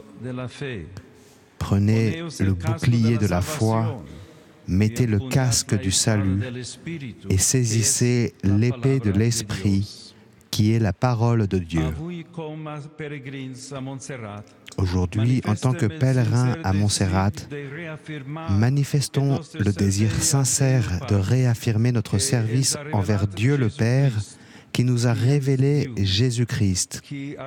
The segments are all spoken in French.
Prenez le bouclier de la foi, mettez le casque du salut et saisissez l'épée de l'Esprit qui est la parole de Dieu. Aujourd'hui, en tant que pèlerins à Montserrat, manifestons le désir sincère de réaffirmer notre service envers Dieu le Père qui nous a révélé Jésus-Christ,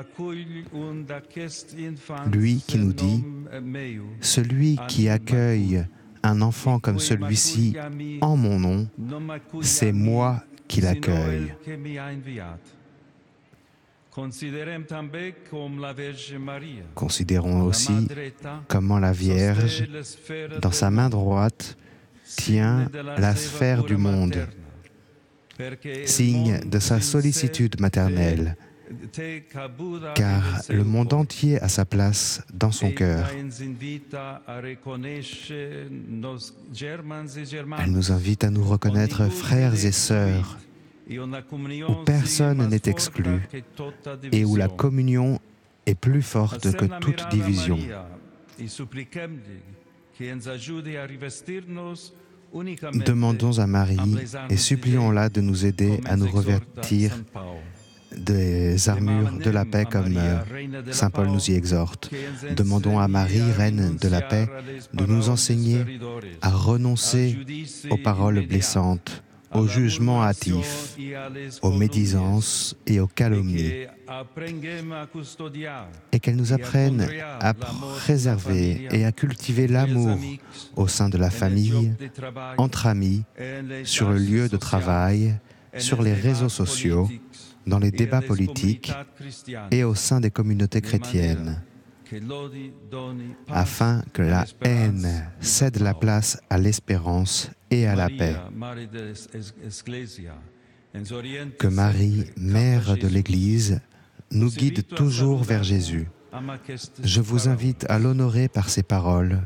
lui qui nous dit « Celui qui accueille un enfant comme celui-ci en mon nom, c'est moi qui l'accueille. » Considérons aussi comment la Vierge, dans sa main droite, tient la sphère du monde, signe de sa sollicitude maternelle, car le monde entier a sa place dans son cœur. Elle nous invite à nous reconnaître frères et sœurs, où personne n'est exclu et où la communion est plus forte que toute division. Demandons à Marie et supplions-la de nous aider à nous revêtir des armures de la paix comme Saint Paul nous y exhorte. Demandons à Marie, Reine de la paix, de nous enseigner à renoncer aux paroles blessantes, aux jugements hâtifs, aux médisances et aux calomnies, et qu'elle nous apprenne à préserver et à cultiver l'amour au sein de la famille, entre amis, sur le lieu de travail, sur les réseaux sociaux, dans les débats politiques et au sein des communautés chrétiennes, afin que la haine cède la place à l'espérance et à la paix. Que Marie, Mère de l'Église, nous guide toujours vers Jésus. Je vous invite à l'honorer par ces paroles.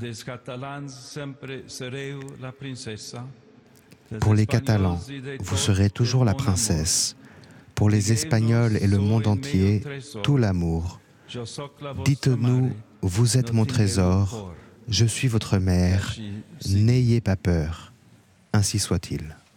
Pour les Catalans, vous serez toujours la princesse. Pour les Espagnols et le monde entier, tout l'amour. Dites-nous, vous êtes mon trésor, je suis votre mère, n'ayez pas peur. Ainsi soit-il.